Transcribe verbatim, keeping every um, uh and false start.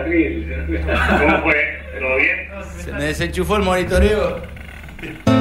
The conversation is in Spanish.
atril. ¿Cómo fue? ¿Todo bien? Se me desenchufó el monitoreo.